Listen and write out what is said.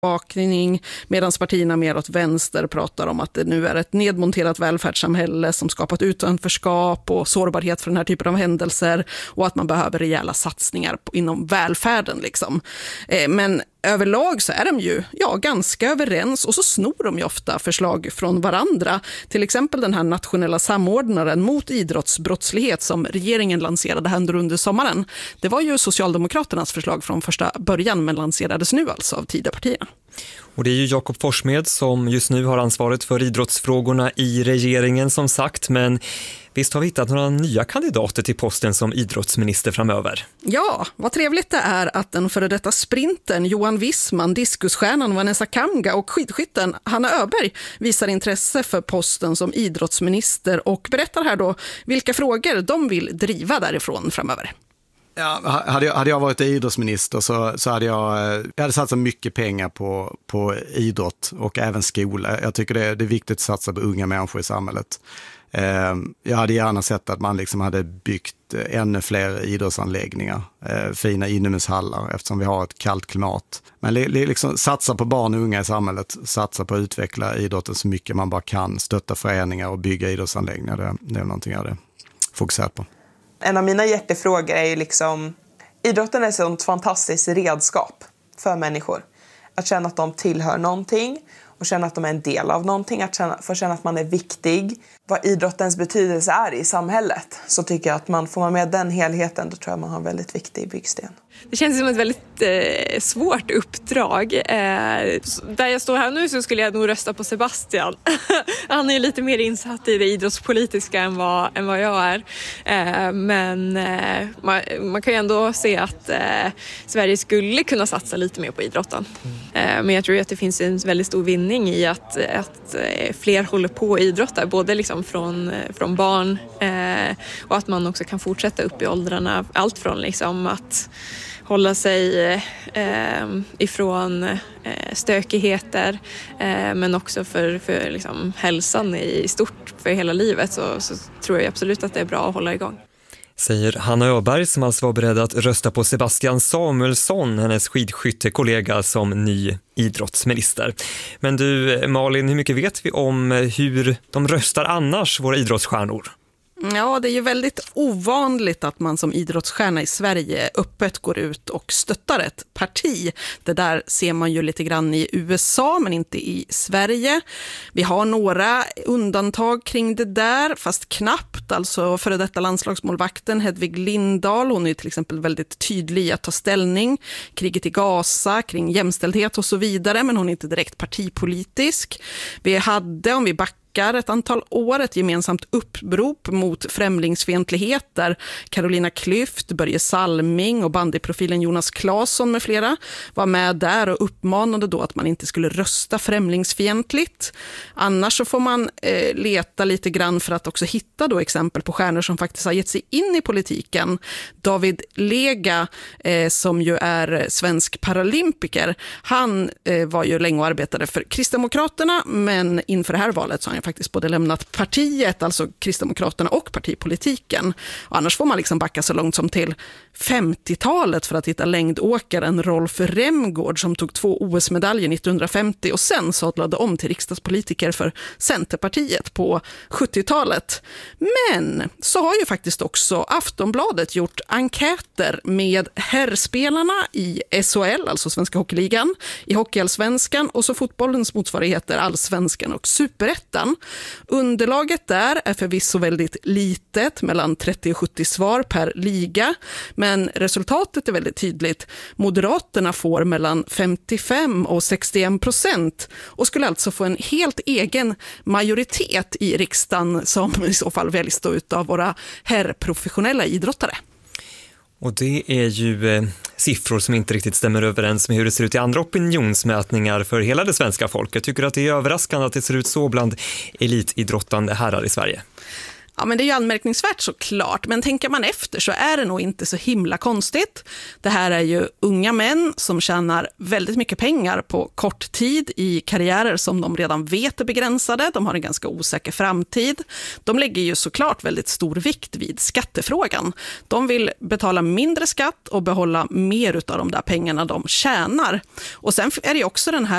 bakning, medan partierna mer åt vänster pratar om att det nu är ett nedmonterat välfärdssamhälle som skapat utanförskap och sårbarhet för den här typen av händelser och att man behöver rejäla satsningar inom välfärden. Liksom. Men överlag så är de ju ganska överens och så snor de ju ofta förslag från varandra. Till exempel den här nationella samordnaren mot idrottsbrottslighet som regeringen lanserade här under sommaren. Det var ju Socialdemokraternas förslag från första början men lanserades nu alltså av Tidöpartierna. Och det är ju Jakob Forssmed som just nu har ansvaret för idrottsfrågorna i regeringen som sagt, men visst har vi hittat några nya kandidater till posten som idrottsminister framöver? Ja, vad trevligt det är att den före detta sprintern Johan Wissman, diskusstjärnan Vanessa Kamga och skidskytten Hanna Öberg visar intresse för posten som idrottsminister och berättar här då vilka frågor de vill driva därifrån framöver. Ja, hade jag varit idrottsminister så hade jag satsat mycket pengar på idrott och även skola. Jag tycker det är viktigt att satsa på unga människor i samhället. Jag hade gärna sett att man liksom hade byggt ännu fler idrottsanläggningar, fina inomhushallar eftersom vi har ett kallt klimat. Men liksom satsa på barn och unga i samhället, satsa på att utveckla idrotten så mycket man bara kan, stötta föreningar och bygga idrottsanläggningar. Det är någonting jag hade fokuserat på. En av mina hjärtefrågor är ju liksom, idrotten är ett sånt fantastiskt redskap för människor. Att känna att de tillhör någonting och känna att de är en del av någonting, få känna att man är viktig. Vad idrottens betydelse är i samhället, så tycker jag att får man med den helheten, då tror jag man har en väldigt viktig byggsten. Det känns som ett väldigt svårt uppdrag. Där jag står här nu så skulle jag nog rösta på Sebastian. Han är lite mer insatt i det idrottspolitiska än vad jag är. Men man kan ju ändå se att Sverige skulle kunna satsa lite mer på idrotten. Men jag tror att det finns en väldigt stor vinning i att fler håller på och idrottar. Både liksom från barn och att man också kan fortsätta upp i åldrarna. Allt från liksom att hålla sig ifrån stökigheter men också för liksom hälsan i stort för hela livet så tror jag absolut att det är bra att hålla igång. Säger Hanna Öberg som alltså var beredd att rösta på Sebastian Samuelsson, hennes skidskyttekollega som ny idrottsminister. Men du Malin, hur mycket vet vi om hur de röstar annars, våra idrottsstjärnor? Ja, det är ju väldigt ovanligt att man som idrottsstjärna i Sverige öppet går ut och stöttar ett parti. Det där ser man ju lite grann i USA men inte i Sverige. Vi har några undantag kring det där, fast knappt. Alltså före detta landslagsmålvakten Hedvig Lindahl, hon är till exempel väldigt tydlig i att ta ställning. Kriget i Gaza, kring jämställdhet och så vidare, men hon är inte direkt partipolitisk. Vi hade, om vi backar ett antal år, ett gemensamt upprop mot främlingsfientlighet där Carolina Klüft, Börje Salming och bandyprofilen Jonas Claesson med flera var med där och uppmanade då att man inte skulle rösta främlingsfientligt. Annars så får man leta lite grann för att också hitta då exempel på stjärnor som faktiskt har gett sig in i politiken. David Lega som ju är svensk paralympiker, han var ju länge och arbetade för Kristdemokraterna, men inför det här valet så har han faktiskt både lämnat partiet, alltså Kristdemokraterna, och partipolitiken. Och annars får man liksom backa så långt som till 50-talet för att hitta längdåkaren Rolf Remgård som tog 2 OS-medaljer 1950 och sen sadlade om till riksdagspolitiker för Centerpartiet på 70-talet. Men så har ju faktiskt också Aftonbladet gjort enkäter med herrspelarna i SHL, alltså Svenska Hockeyligan, i Hockeyallsvenskan och så fotbollens motsvarigheter Allsvenskan och Superettan. Underlaget där är förvisso väldigt litet, mellan 30 och 70 svar per liga, men resultatet är väldigt tydligt. Moderaterna får mellan 55 och 61% och skulle alltså få en helt egen majoritet i riksdagen som i så fall väljs då utav våra herrprofessionella idrottare. Och det är ju siffror som inte riktigt stämmer överens med hur det ser ut i andra opinionsmätningar för hela det svenska folket. Jag tycker att det är överraskande att det ser ut så bland elitidrottande herrar i Sverige. Ja, men det är ju anmärkningsvärt såklart, men tänker man efter så är det nog inte så himla konstigt. Det här är ju unga män som tjänar väldigt mycket pengar på kort tid i karriärer som de redan vet är begränsade. De har en ganska osäker framtid. De lägger ju såklart väldigt stor vikt vid skattefrågan. De vill betala mindre skatt och behålla mer av de där pengarna de tjänar. Och sen är det också den här